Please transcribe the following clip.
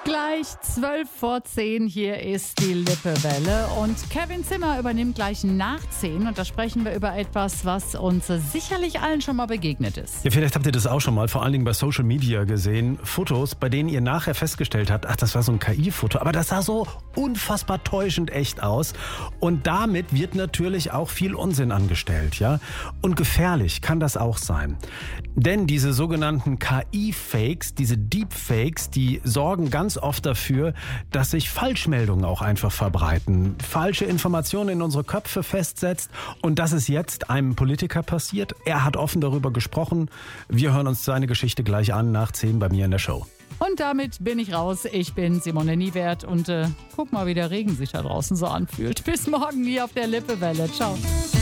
Gleich 12:10, hier ist die Lippewelle und Kevin Zimmer übernimmt gleich nach 10 und da sprechen wir über etwas, was uns sicherlich allen schon mal begegnet ist. Ja, vielleicht habt ihr das auch schon mal, vor allen Dingen bei Social Media gesehen. Fotos, bei denen ihr nachher festgestellt habt, ach, das war so ein KI-Foto, aber das sah so unfassbar täuschend echt aus. Und damit wird natürlich auch viel Unsinn angestellt, ja. Und gefährlich kann das auch sein. Denn diese sogenannten KI-Fakes, diese Deepfakes, die sorgen ganz oft dafür, dass sich Falschmeldungen auch einfach verbreiten, falsche Informationen in unsere Köpfe festsetzt und das ist jetzt einem Politiker passiert. Er hat offen darüber gesprochen. Wir hören uns seine Geschichte gleich an nach 10 bei mir in der Show. Und damit bin ich raus. Ich bin Simone Niewert und guck mal, wie der Regen sich da draußen so anfühlt. Bis morgen hier auf der Lippewelle. Ciao.